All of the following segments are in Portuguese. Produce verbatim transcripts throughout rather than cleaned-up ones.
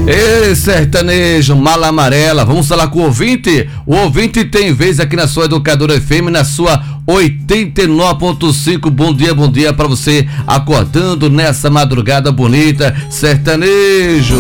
Ei, sertanejo, mala amarela, vamos falar com o ouvinte? O ouvinte tem vez aqui na sua Educadora F M, na sua oitenta e nove ponto cinco. Bom dia, bom dia pra você, acordando nessa madrugada bonita, sertanejo.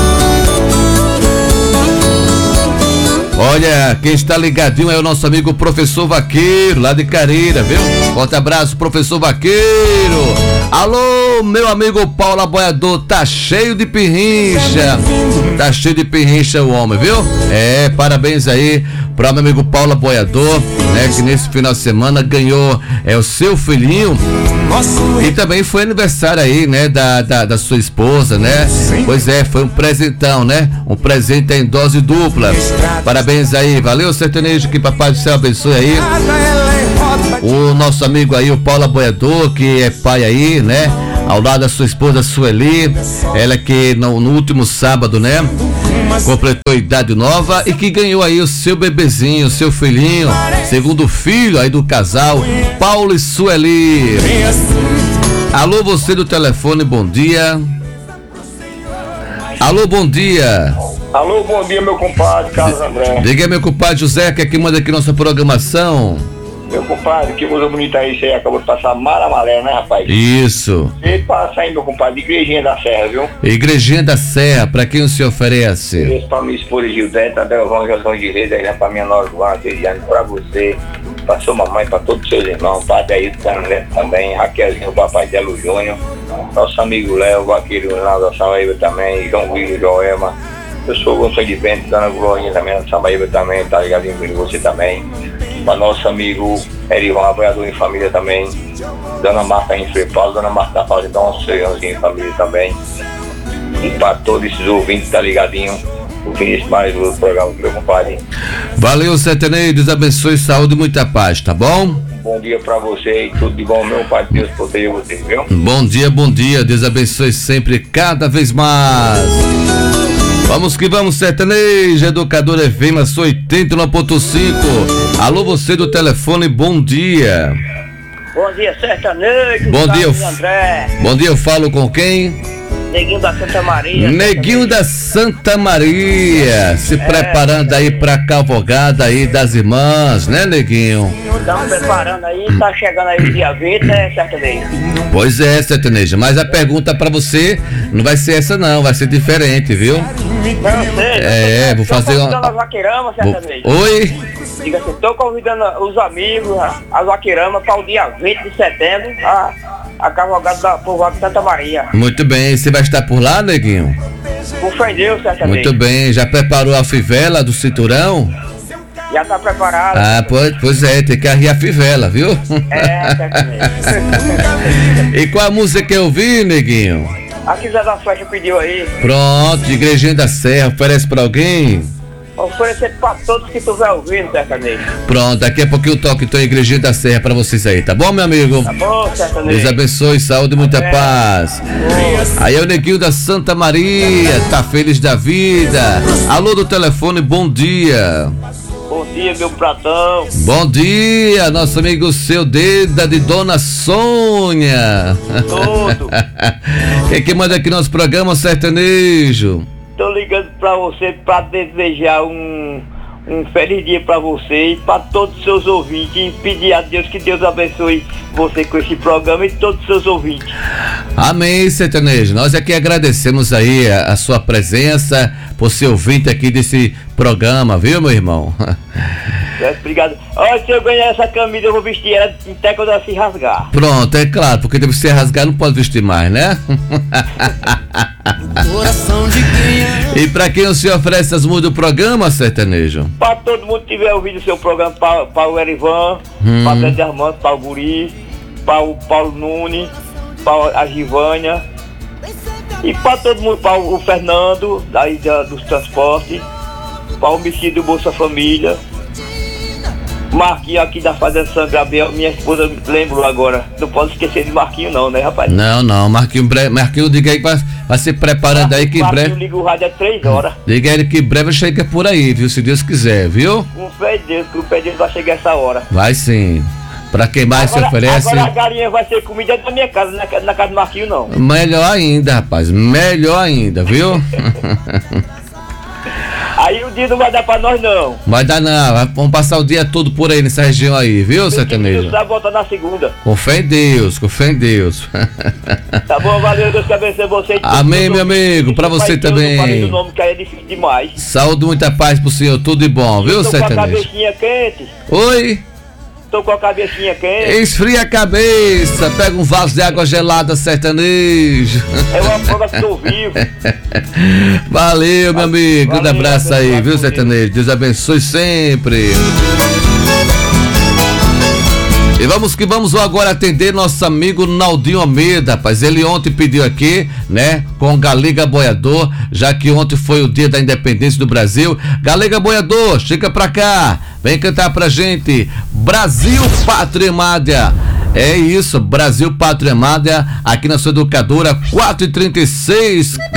Olha, quem está ligadinho é o nosso amigo Professor Vaqueiro, lá de Careira, viu? Forte abraço, Professor Vaqueiro. Alô, meu amigo Paulo Aboiador, tá cheio de pirrincha. Tá cheio de pirrincha o homem, viu? É, parabéns aí para meu amigo Paulo Aboiador, né? Que nesse final de semana ganhou é, o seu filhinho. E também foi aniversário aí, né? Da, da, da sua esposa, né? Pois é, foi um presentão, né? Um presente em dose dupla. Parabéns aí, valeu, sertanejo, que papai do céu abençoe aí. O nosso amigo aí, o Paulo Aboiador, que é pai aí, né? Ao lado da sua esposa Sueli, ela que no, no último sábado, né? Completou idade nova e que ganhou aí o seu bebezinho, o seu filhinho, segundo filho aí do casal, Paulo e Sueli. Alô, você do telefone, bom dia. Alô, bom dia. Alô, bom dia, meu compadre, Carlos André. Diga, meu compadre José, que aqui manda aqui nossa programação. Meu compadre, que coisa bonita aí, você acabou de passar mara amarela, né, rapaz? Isso. Você passa aí, meu compadre, Igrejinha da Serra, viu? Igrejinha da Serra, pra quem o senhor oferece? Isso pra minha esposa Gildete, Adelvão, Josão de Reis, aí pra minha nora Joana, Cristiano, pra você, pra sua mamãe, pra todos os seus irmãos, pra Adeildo também, Raquelzinho, o papai Delo Júnior, nosso amigo Léo, Vaqueiro, Ronaldo Sambaíba também, João William, Joelma. Eu sou o Gonçalo de Bento, Dona Glorinha também, na Sambaíba também, tá ligadinho com você também. Para nosso amigo Erivan, apoiador em família também. Dona Marta em Frei Paulo, Dona Marta Fazenda, um senhorzinho em família também. E para todos esses ouvintes, tá ligadinho. O Vinícius mais do programa do meu compadre. Valeu, sertanejo, Deus abençoe, saúde e muita paz, tá bom? Bom dia pra você e tudo de bom, meu pai, Deus proteja você, viu? Bom dia, bom dia, Deus abençoe sempre, cada vez mais. Vamos que vamos, sertanejo, Educadora F M, sua oitenta e nove ponto cinco. Alô, você do telefone, bom dia. Bom dia, sertanejo. Bom dia, eu... André. Bom dia, eu falo com quem? Neguinho da Santa Maria. Neguinho da Santa Maria, se é, preparando aí pra cavalgada aí das irmãs, né, Neguinho? Estamos preparando aí, tá chegando aí o dia vinte, né, sertanejo? Pois é, sertanejo, mas a pergunta pra você não vai ser essa não, vai ser diferente, viu? Não sei. É, vou fazer uma... Tô convidando as vaqueiramas, sertanejo. Oi? Diga assim, tô convidando os amigos, as vaqueiramas, para o dia vinte de setembro, a, a cavalgada da povoada de Santa Maria. Muito bem, você vai estar por lá, Neguinho? Por fé em Deus, sertanejo. Muito bem, já preparou a fivela do cinturão? Já tá preparado. Ah, pois, pois é, tem que arriar a fivela, viu? É, sertanejo. E qual a música que eu ouvi, Neguinho? Aqui Zé da Flecha pediu aí. Pronto, Igrejinha da Serra, oferece pra alguém? Oferecer pra todos que estiver ouvindo, sertanejo. Pronto, daqui a pouquinho eu toco então a Igrejinha da Serra pra vocês aí, tá bom, meu amigo? Tá bom, sertanejo. Deus abençoe, saúde e muita é. paz. Boa. Aí é o Neguinho da Santa Maria, tá feliz da vida. Alô do telefone, bom dia. Bom dia, meu pratão. Bom dia, nosso amigo seu Deda de Dona Sônia. Tudo. Quem que manda aqui nosso programa, sertanejo? Tô ligando pra você pra desejar um, um feliz dia pra você e pra todos os seus ouvintes e pedir a Deus que Deus abençoe você com esse programa e todos os seus ouvintes. Amém, sertanejo. Nós aqui agradecemos aí a, a sua presença, por ser ouvinte aqui desse programa, viu, meu irmão? Obrigado. Olha, se eu ganhar essa camisa, eu vou vestir ela até quando ela se rasgar. Pronto, é claro, porque deve ser rasgar, não pode vestir mais, né? E pra quem o senhor oferece as músicas do programa, sertanejo? Pra todo mundo que tiver ouvido o seu programa, pra, pra o Erivan, hum. pra o Zé de Armando, pra o Guri, pra o Paulo Nunes, pra a Givânia, e pra todo mundo, pra o Fernando, daí da, dos transportes, pra o Messi do Bolsa Família, Marquinho aqui da Fazenda São Gabriel, minha esposa lembrou agora. Não pode esquecer de Marquinho não, né, rapaz? Não, não, Marquinho, Marquinho, diga aí que vai, vai se preparando aí que em breve... Marquinho liga o rádio é três horas. Diga ele que em breve chega por aí, viu, se Deus quiser, viu? Com fé de Deus, com fé de Deus vai chegar essa hora. Vai sim. Pra quem mais agora, se oferece. Agora a galinha vai ser comida da minha casa, na, na casa do Marquinhos não. Melhor ainda, rapaz. Melhor ainda, viu? Aí o dia não vai dar pra nós não. Vai dar não. Vamos passar o dia todo por aí nessa região aí, viu, sertanejo? Você volta na segunda. Com fé em Deus, com fé em Deus. Tá bom, valeu, Deus que abençoe você. Amém, meu amigo, pra você também. O nome que aí é difícil demais. Saúde, muita paz pro senhor, tudo de bom, viu, Tô com a sertanejo? cabecinha quente. Oi? Tô com a cabecinha quente. Esfria a cabeça, pega um vaso de água gelada, sertanejo. É uma prova que tô vivo. Valeu, meu amigo, grande Valeu, abraço aí, abençoe, viu, sertanejo? Deus abençoe sempre. E vamos que vamos agora atender nosso amigo Naldinho Almeida, rapaz. Ele ontem pediu aqui, né, com Galega Boiador, já que ontem foi o dia da independência do Brasil. Galega Boiador, chega pra cá, vem cantar pra gente. Brasil Pátria Amada. É isso, Brasil Pátria Amada, aqui na sua educadora quatrocentos e trinta e seis.